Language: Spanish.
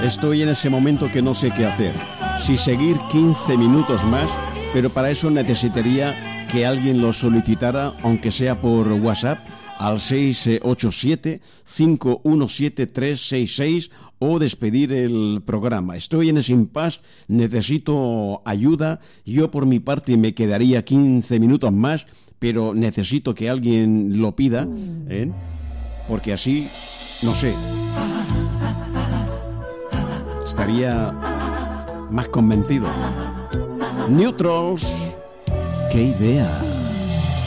Estoy en ese momento que no sé qué hacer. Si seguir 15 minutos más, pero para eso necesitaría que alguien lo solicitara, aunque sea por WhatsApp, al 687-517-366 o despedir el programa. Estoy en ese impasse, necesito ayuda. Yo por mi parte me quedaría 15 minutos más, pero necesito que alguien lo pida, ¿eh? Porque así, no sé, estaría más convencido. Neutrals, qué idea.